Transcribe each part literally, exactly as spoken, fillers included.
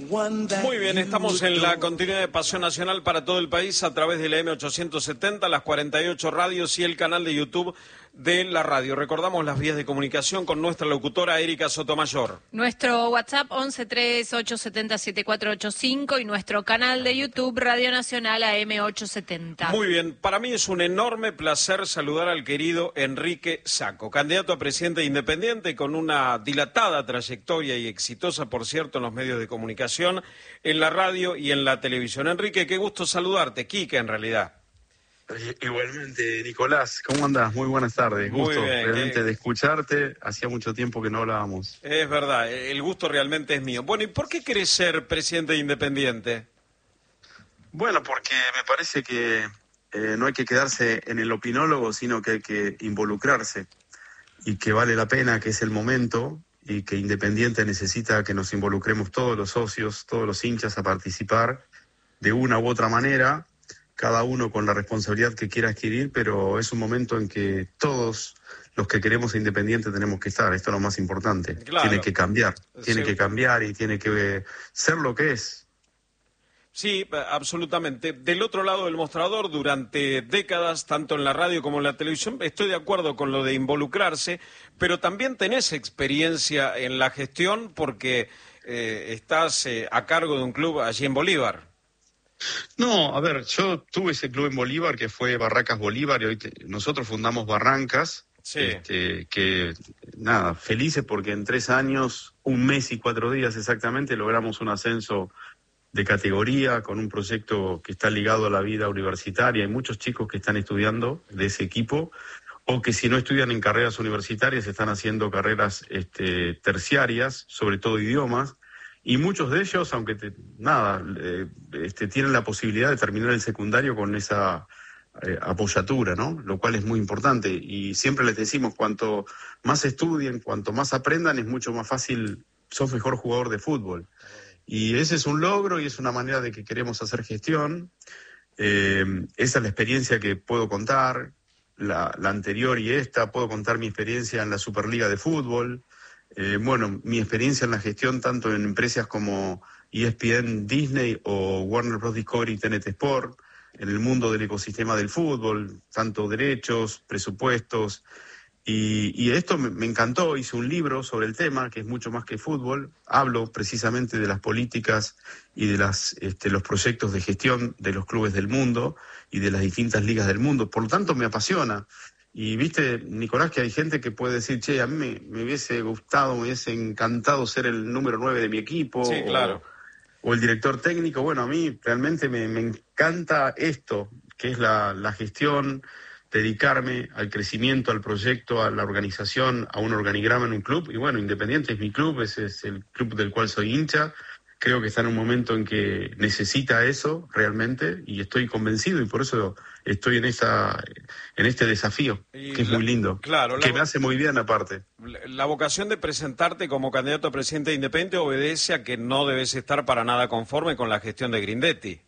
Muy bien, estamos en la continuidad de Pasión Nacional para todo el país a través de la M ochocientos setenta, las cuarenta y ocho radios y el canal de YouTube de la radio. Recordamos las vías de comunicación con nuestra locutora Erika Sotomayor. Nuestro WhatsApp once tres ocho siete cero siete cuatro ocho cinco y nuestro canal de YouTube Radio Nacional A M ochocientos setenta. Muy bien, para mí es un enorme placer saludar al querido Enrique Sacco, candidato a presidente independiente con una dilatada trayectoria y exitosa, por cierto, en los medios de comunicación, en la radio y en la televisión. Enrique, qué gusto saludarte, Quique en realidad. Igualmente, Nicolás, ¿cómo andás? Muy buenas tardes. Muy gusto bien, realmente que... de escucharte. Hacía mucho tiempo que no hablábamos. Es verdad, el gusto realmente es mío. Bueno, ¿y por qué querés ser presidente independiente? Bueno, porque me parece que eh, no hay que quedarse en el opinólogo, sino que hay que involucrarse y que vale la pena, que es el momento y que Independiente necesita que nos involucremos todos los socios, todos los hinchas a participar de una u otra manera, cada uno con la responsabilidad que quiera adquirir, pero es un momento en que todos los que queremos a Independiente tenemos que estar. Esto es lo más importante. Claro. Tiene que cambiar, tiene Sí. que cambiar y tiene que ser lo que es. Sí, absolutamente. Del otro lado del mostrador, durante décadas, tanto en la radio como en la televisión, estoy de acuerdo con lo de involucrarse, pero también tenés experiencia en la gestión porque eh, estás eh, a cargo de un club allí en Bolívar. No, a ver, yo tuve ese club en Bolívar que fue Barracas Bolívar y hoy te, nosotros fundamos Barrancas, Sí. este, que nada, felices porque en tres años, un mes y cuatro días exactamente, logramos un ascenso de categoría con un proyecto que está ligado a la vida universitaria. Hay muchos chicos que están estudiando de ese equipo o que si no estudian en carreras universitarias están haciendo carreras este, terciarias, sobre todo idiomas. Y muchos de ellos, aunque te, nada, eh, este, tienen la posibilidad de terminar el secundario con esa eh, apoyatura, ¿no? Lo cual es muy importante. Y siempre les decimos, cuanto más estudien, cuanto más aprendan, es mucho más fácil, sos mejor jugador de fútbol. Y ese es un logro y es una manera de que queremos hacer gestión. Eh, esa es la experiencia que puedo contar, la, la anterior y esta. Puedo contar mi experiencia en la Superliga de Fútbol. Eh, bueno, mi experiencia en la gestión tanto en empresas como E S P N, Disney o Warner Bros. Discovery, T N T Sport, en el mundo del ecosistema del fútbol, tanto derechos, presupuestos, y, y esto me, me encantó. Hice un libro sobre el tema, que es mucho más que fútbol. Hablo precisamente de las políticas y de las, este, los proyectos de gestión de los clubes del mundo y de las distintas ligas del mundo. Por lo tanto, me apasiona. Y viste, Nicolás, que hay gente que puede decir, che, a mí me, me hubiese gustado, me hubiese encantado ser el número nueve de mi equipo. Sí, claro. O, o el director técnico. Bueno, a mí realmente me, me encanta esto, que es la, la gestión, dedicarme al crecimiento, al proyecto, a la organización, a un organigrama en un club. Y bueno, Independiente es mi club, ese es el club del cual soy hincha. Creo que está en un momento en que necesita eso realmente y estoy convencido y por eso estoy en esa en este desafío, Y que es la, muy lindo, claro, que la, me hace muy bien aparte. La vocación de presentarte como candidato a presidente independiente obedece a que no debes estar para nada conforme con la gestión de Grindetti.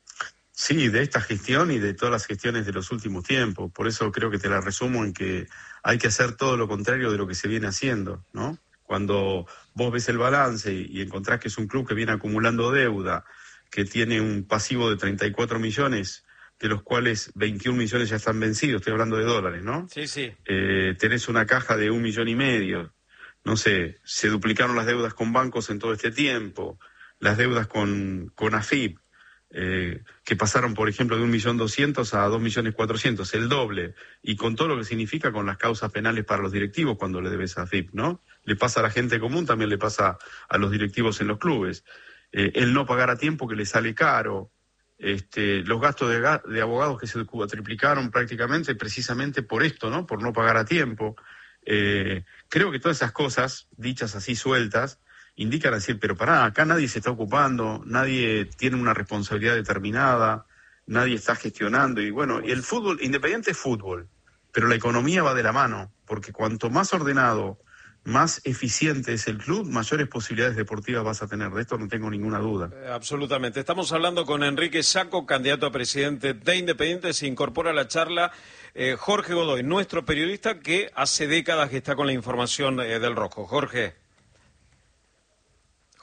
Sí, de esta gestión y de todas las gestiones de los últimos tiempos. Por eso creo que te la resumo en que hay que hacer todo lo contrario de lo que se viene haciendo, ¿no? Cuando vos ves el balance y, y encontrás que es un club que viene acumulando deuda, que tiene un pasivo de treinta y cuatro millones, de los cuales veintiún millones ya están vencidos, estoy hablando de dólares, ¿no? Sí, sí. Eh, tenés una caja de un millón y medio, no sé, se duplicaron las deudas con bancos en todo este tiempo, las deudas con, con A F I P, eh, que pasaron, por ejemplo, de un millón doscientos a dos millones cuatrocientos, el doble, y con todo lo que significa con las causas penales para los directivos cuando le debes a A F I P, ¿no? Le pasa a la gente común, también le pasa a los directivos en los clubes. Eh, el no pagar a tiempo que le sale caro, este, los gastos de, ga- de abogados que se triplicaron prácticamente precisamente por esto, ¿no? Por no pagar a tiempo. Eh, creo que todas esas cosas, dichas así sueltas, indican decir, pero pará, acá nadie se está ocupando, nadie tiene una responsabilidad determinada, nadie está gestionando. Y bueno, y el fútbol, Independiente es fútbol, pero la economía va de la mano, porque cuanto más ordenado, más eficiente es el club, mayores posibilidades deportivas vas a tener. De esto no tengo ninguna duda. Eh, absolutamente. Estamos hablando con Enrique Sacco, candidato a presidente de Independiente. Se incorpora a la charla eh, Jorge Godoy, nuestro periodista que hace décadas que está con la información eh, del Rojo. Jorge.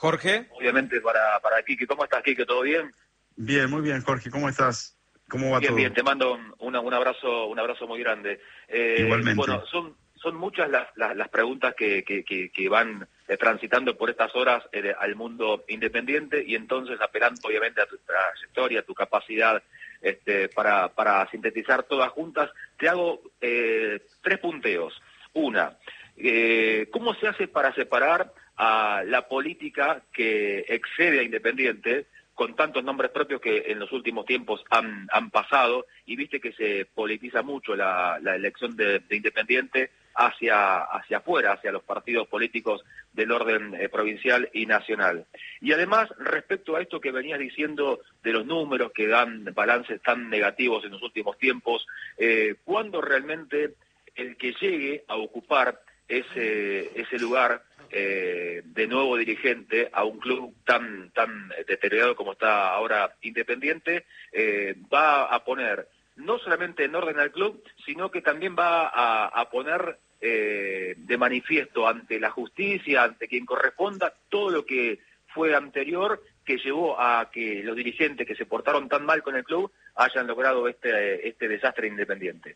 Jorge. Obviamente para, para Quique. ¿Cómo estás, Quique? ¿Todo bien? Bien, muy bien, Jorge. ¿Cómo estás? ¿Cómo va bien, todo? Bien, bien. Te mando un, un abrazo un abrazo muy grande. Eh, Igualmente. Bueno, son son muchas las, las, las preguntas que, que, que, que van eh, transitando por estas horas eh, al mundo independiente y entonces apelando obviamente a tu trayectoria, a tu capacidad este, para, para sintetizar todas juntas, te hago eh, tres punteos. Una, eh, ¿cómo se hace para separar a la política que excede a Independiente, con tantos nombres propios que en los últimos tiempos han, han pasado, y viste que se politiza mucho la, la elección de, de Independiente hacia, hacia afuera, hacia los partidos políticos del orden eh, provincial y nacional? Y además, respecto a esto que venías diciendo de los números que dan balances tan negativos en los últimos tiempos, eh, ¿cuándo realmente el que llegue a ocupar ese, ese lugar Eh, de nuevo dirigente a un club tan tan deteriorado como está ahora Independiente, eh, va a poner no solamente en orden al club, sino que también va a, a poner eh, de manifiesto ante la justicia, ante quien corresponda, todo lo que fue anterior, que llevó a que los dirigentes que se portaron tan mal con el club hayan logrado este, este desastre Independiente?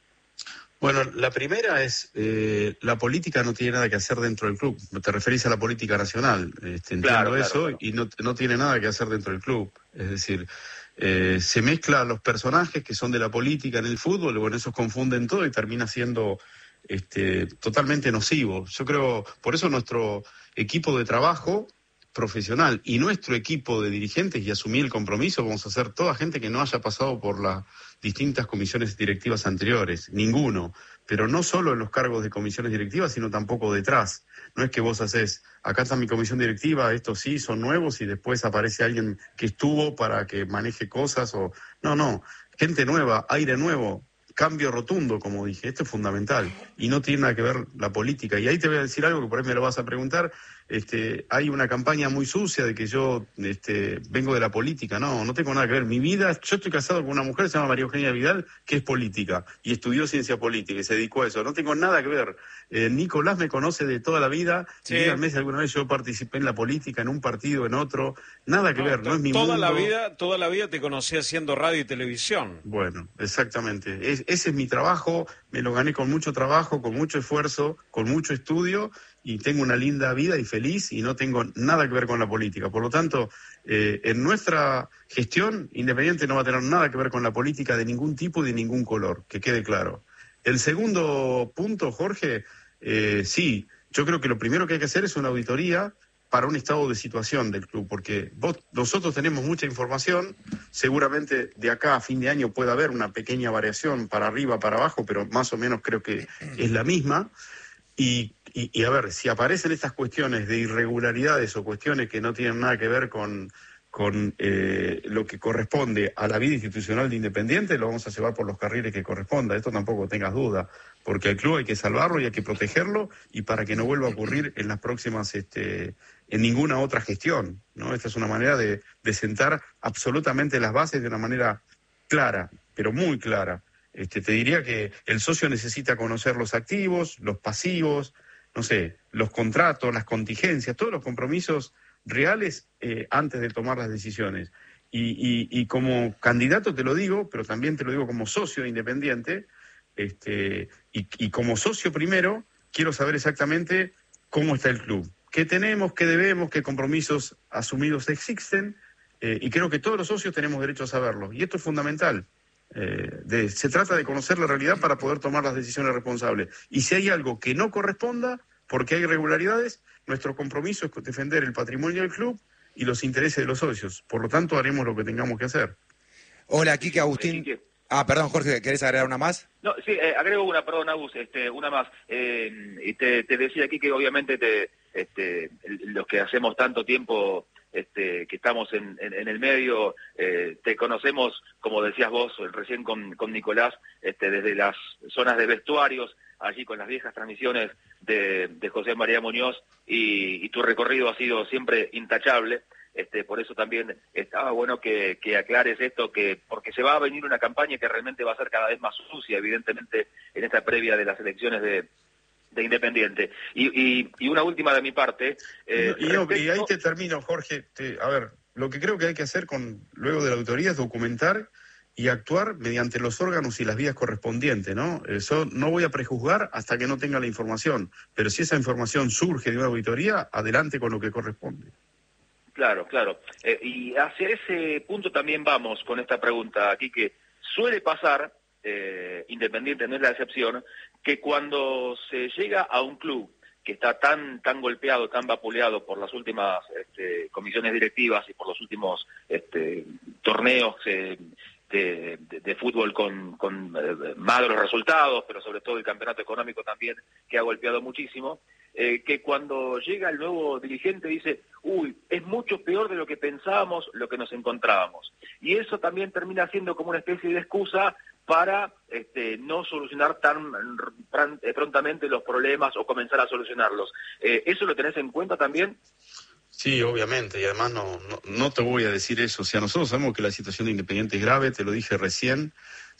Bueno, la primera es, eh, la política no tiene nada que hacer dentro del club. Te referís a la política nacional, este, entiendo claro, claro, eso, claro. Y no, no tiene nada que hacer dentro del club. Es decir, eh, se mezclan los personajes que son de la política en el fútbol, bueno, esos confunden todo y termina siendo este, totalmente nocivo. Yo creo, por eso nuestro equipo de trabajo profesional y nuestro equipo de dirigentes, y asumí el compromiso, vamos a ser toda gente que no haya pasado por las distintas comisiones directivas anteriores, ninguno, pero no solo en los cargos de comisiones directivas, sino tampoco detrás. No es que vos hacés, acá está mi comisión directiva, estos sí son nuevos y después aparece alguien que estuvo para que maneje cosas, o no, no, gente nueva, aire nuevo, cambio rotundo, como dije, esto es fundamental y no tiene nada que ver la política. Y ahí te voy a decir algo que por ahí me lo vas a preguntar. Este, hay una campaña muy sucia de que yo este, vengo de la política. No, no tengo nada que ver. Mi vida, yo estoy casado con una mujer que se llama María Eugenia Vidal, que es política y estudió ciencia política y se dedicó a eso. No tengo nada que ver. Eh, Nicolás me conoce de toda la vida. Sí. Y díganme si alguna vez yo participé en la política, en un partido, en otro. Nada que no, ver, no es mi toda mundo. La vida, toda la vida te conocí haciendo radio y televisión. Bueno, exactamente. Es, ese es mi trabajo. Me lo gané con mucho trabajo, con mucho esfuerzo, con mucho estudio. Y tengo una linda vida y feliz y no tengo nada que ver con la política. Por lo tanto, eh, en nuestra gestión, Independiente no va a tener nada que ver con la política de ningún tipo y de ningún color, que quede claro. El segundo punto, Jorge, eh, sí, yo creo que lo primero que hay que hacer es una auditoría para un estado de situación del club, porque vos, nosotros tenemos mucha información, seguramente de acá a fin de año puede haber una pequeña variación para arriba, para abajo, pero más o menos creo que es la misma. Y, y, y a ver, si aparecen estas cuestiones de irregularidades o cuestiones que no tienen nada que ver con, con eh, lo que corresponde a la vida institucional de Independiente, lo vamos a llevar por los carriles que corresponda. Esto tampoco tengas duda, porque al club hay que salvarlo y hay que protegerlo y para que no vuelva a ocurrir en las próximas, este, en ninguna otra gestión, ¿no? Esta es una manera de, de sentar absolutamente las bases de una manera clara, pero muy clara. Este, te diría que el socio necesita conocer los activos, los pasivos, no sé, los contratos, las contingencias, todos los compromisos reales eh, antes de tomar las decisiones. Y, y, y como candidato te lo digo, pero también te lo digo como socio Independiente, este, y, y como socio primero, quiero saber exactamente cómo está el club, qué tenemos, qué debemos, qué compromisos asumidos existen, eh, y creo que todos los socios tenemos derecho a saberlo. Y esto es fundamental. Eh, de, se trata de conocer la realidad para poder tomar las decisiones responsables. Y si hay algo que no corresponda, porque hay irregularidades, nuestro compromiso es defender el patrimonio del club y los intereses de los socios. Por lo tanto, haremos lo que tengamos que hacer. Hola, Quique, Agustín. Quique. Ah, perdón, Jorge, ¿querés agregar una más? No, sí, eh, agrego una, perdón, Agus, este, una más. Eh, y te, te decía aquí que obviamente te, este, los que hacemos tanto tiempo... Este, que estamos en, en, en el medio, eh, te conocemos, como decías vos recién con, con Nicolás, este, desde las zonas de vestuarios, allí con las viejas transmisiones de, de José María Muñoz, y, y tu recorrido ha sido siempre intachable. Este, por eso también estaba bueno que, que aclares esto, que porque se va a venir una campaña que realmente va a ser cada vez más sucia, evidentemente, en esta previa de las elecciones de de Independiente. Y, y, y una última de mi parte. Eh, y, respecto... y ahí te termino, Jorge. Te, a ver, lo que creo que hay que hacer con luego de la auditoría es documentar y actuar mediante los órganos y las vías correspondientes, ¿no? Eso no voy a prejuzgar hasta que no tenga la información, pero si esa información surge de una auditoría, adelante con lo que corresponde. Claro, claro. Eh, y hacia ese punto también vamos con esta pregunta aquí, que suele pasar, eh, Independiente no es la excepción, que cuando se llega a un club que está tan tan golpeado, tan vapuleado por las últimas este, comisiones directivas y por los últimos este, torneos eh, de, de, de fútbol con, con eh, magros resultados, pero sobre todo el campeonato económico también, que ha golpeado muchísimo, eh, que cuando llega el nuevo dirigente dice, uy, es mucho peor de lo que pensábamos, lo que nos encontrábamos. Y eso también termina siendo como una especie de excusa para este, no solucionar tan, tan eh, prontamente los problemas o comenzar a solucionarlos. Eh, ¿Eso lo tenés en cuenta también? Sí, obviamente, y además no, no, no te voy a decir eso. O sea, nosotros sabemos que la situación de Independiente es grave, te lo dije recién.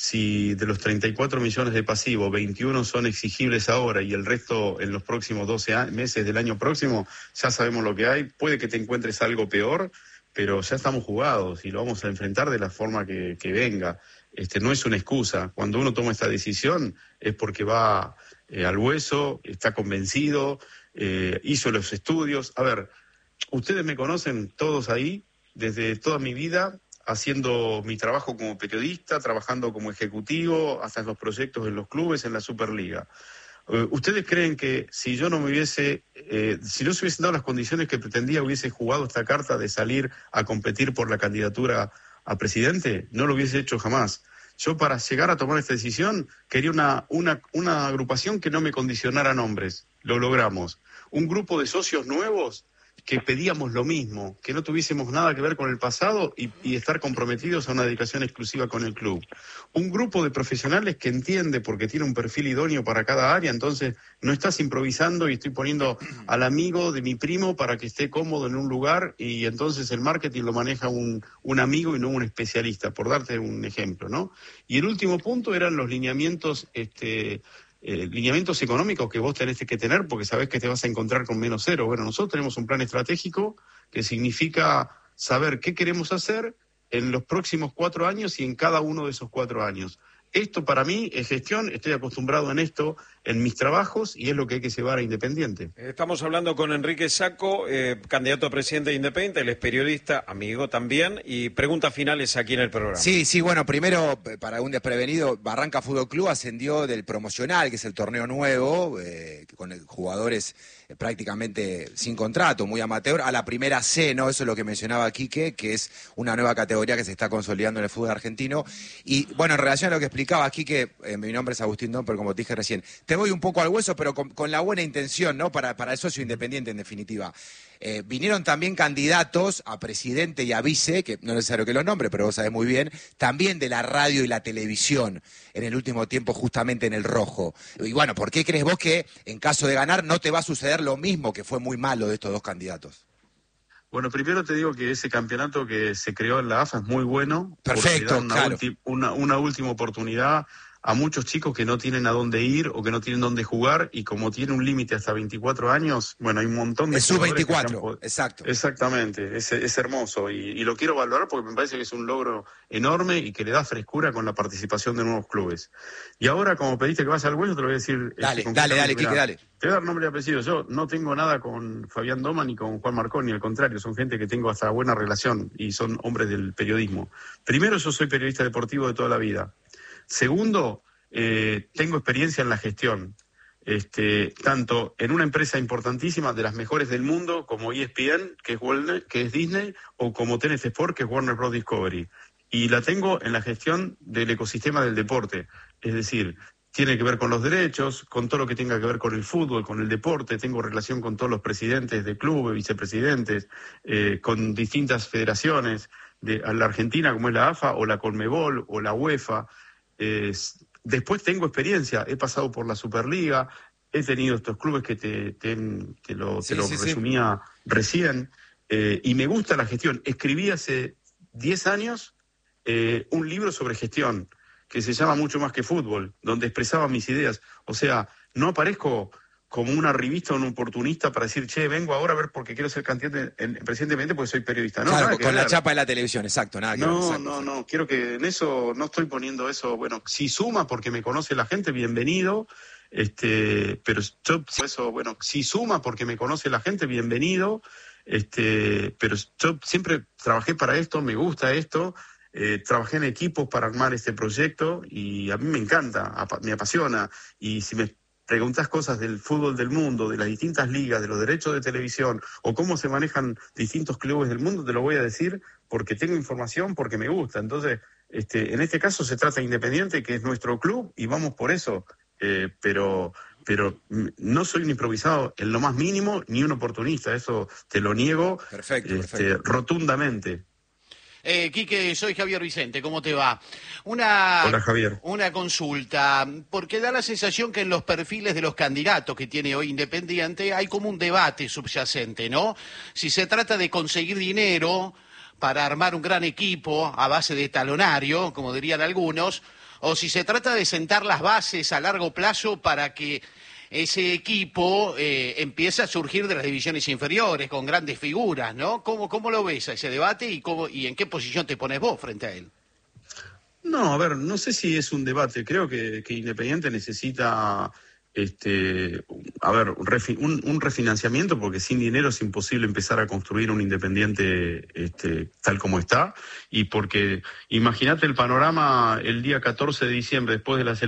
Si de los treinta y cuatro millones de pasivos, veintiuno son exigibles ahora y el resto en los próximos doce meses del año próximo, ya sabemos lo que hay. Puede que te encuentres algo peor, pero ya estamos jugados y lo vamos a enfrentar de la forma que, que venga. Este, no es una excusa. Cuando uno toma esta decisión es porque va eh, al hueso, está convencido, eh, hizo los estudios. A ver, ustedes me conocen todos ahí, desde toda mi vida, haciendo mi trabajo como periodista, trabajando como ejecutivo, hasta en los proyectos en los clubes, en la Superliga. Uh, ¿Ustedes creen que si yo no me hubiese, eh, si no se hubiesen dado las condiciones que pretendía, hubiese jugado esta carta de salir a competir por la candidatura a presidente? No lo hubiese hecho jamás. Yo, para llegar a tomar esta decisión, quería una, una, una agrupación que no me condicionara nombres. Lo logramos. Un grupo de socios nuevos que pedíamos lo mismo, que no tuviésemos nada que ver con el pasado y, y estar comprometidos a una dedicación exclusiva con el club. Un grupo de profesionales que entiende, porque tiene un perfil idóneo para cada área, entonces no estás improvisando y estoy poniendo al amigo de mi primo para que esté cómodo en un lugar y entonces el marketing lo maneja un, un amigo y no un especialista, por darte un ejemplo, ¿no? Y el último punto eran los lineamientos... este Eh, lineamientos económicos que vos tenés que tener porque sabés que te vas a encontrar con menos cero. Bueno, nosotros tenemos un plan estratégico que significa saber qué queremos hacer en los próximos cuatro años y en cada uno de esos cuatro años. Esto para mí es gestión, estoy acostumbrado en esto, en mis trabajos, y es lo que hay que llevar a Independiente. Estamos hablando con Enrique Sacco, eh, candidato a presidente de Independiente, él es periodista, amigo también, y preguntas finales aquí en el programa. Sí, sí, bueno, primero, para un desprevenido, Barranca Fútbol Club ascendió del promocional, que es el torneo nuevo, eh, con jugadores eh, prácticamente sin contrato, muy amateur, a la primera C, ¿no? Eso es lo que mencionaba Quique, que es una nueva categoría que se está consolidando en el fútbol argentino. Y, bueno, en relación a lo que explicaba Quique, eh, mi nombre es Agustín Domper, como te dije recién, te voy un poco al hueso, pero con, con la buena intención, ¿no? Para, para el socio independiente, en definitiva. Eh, vinieron también candidatos a presidente y a vice, que no es necesario que los nombre, pero vos sabés muy bien, también de la radio y la televisión, en el último tiempo justamente en el rojo. Y bueno, ¿por qué crees vos que en caso de ganar no te va a suceder lo mismo que fue muy malo de estos dos candidatos? Bueno, primero te digo que ese campeonato que se creó en la A F A es muy bueno. Perfecto, una, claro. ulti, una, una última oportunidad a muchos chicos que no tienen a dónde ir o que no tienen dónde jugar, y como tiene un límite hasta veinticuatro años, bueno, hay un montón de... Es sub veinticuatro, exacto. Exactamente, es, es hermoso y, y lo quiero valorar porque me parece que es un logro enorme y que le da frescura con la participación de nuevos clubes. Y ahora, como pediste que vaya al hueso, te lo voy a decir... Dale, este, dale, dale, Quique, dale. Te voy a dar nombre y apellido. Yo no tengo nada con Fabián Doma ni con Juan Marconi, al contrario, son gente que tengo hasta buena relación y son hombres del periodismo. Primero, yo soy periodista deportivo de toda la vida. Segundo, eh, tengo experiencia en la gestión, este, tanto en una empresa importantísima, de las mejores del mundo, como E S P N, que es, Warner, que es Disney, o como T N T Sport, que es Warner Bros. Discovery. Y la tengo en la gestión del ecosistema del deporte, es decir... Tiene que ver con los derechos, con todo lo que tenga que ver con el fútbol, con el deporte. Tengo relación con todos los presidentes de clubes, vicepresidentes, eh, con distintas federaciones, de la Argentina, como es la A F A, o la Conmebol, o la UEFA. Eh, después tengo experiencia, he pasado por la Superliga, he tenido estos clubes que te, te, te lo, sí, te lo sí, resumía sí. recién, eh, y me gusta la gestión. Escribí hace diez años eh, un libro sobre gestión, que se llama Mucho Más que Fútbol, donde expresaba mis ideas. O sea, no aparezco como una revista o un oportunista para decir, che, vengo ahora a ver porque quiero ser candidato en, en presidente porque soy periodista. No, claro, nada con que la ver. chapa de la televisión, exacto, nada que ver, No, exacto, no, exacto. no, quiero que en eso no estoy poniendo eso, bueno, si suma porque me conoce la gente, bienvenido, este, pero yo, eso, bueno, si suma porque me conoce la gente, bienvenido, este, pero yo siempre trabajé para esto, me gusta esto, eh, trabajé en equipos para armar este proyecto y a mí me encanta, apa- me apasiona, y si me preguntas cosas del fútbol del mundo, de las distintas ligas, de los derechos de televisión o cómo se manejan distintos clubes del mundo, te lo voy a decir porque tengo información, porque me gusta. Entonces, este, en este caso se trata de Independiente, que es nuestro club, y vamos por eso. Eh, pero, pero no soy un improvisado en lo más mínimo ni un oportunista, eso te lo niego Perfecto, este, perfecto. rotundamente. Eh, Quique, soy Javier Vicente, ¿cómo te va? Una, Hola, Javier. Una consulta, porque da la sensación que en los perfiles de los candidatos que tiene hoy Independiente hay como un debate subyacente, ¿no? Si se trata de conseguir dinero para armar un gran equipo a base de talonario, como dirían algunos, o si se trata de sentar las bases a largo plazo para que ese equipo eh, empieza a surgir de las divisiones inferiores con grandes figuras, ¿no? ¿Cómo, cómo lo ves a ese debate y, cómo, y en qué posición te pones vos frente a él? No, a ver, no sé si es un debate. Creo que, que Independiente necesita, este, a ver, un, refi- un, un refinanciamiento, porque sin dinero es imposible empezar a construir un Independiente este, tal como está. Y porque, imagínate el panorama el día catorce de diciembre, después de las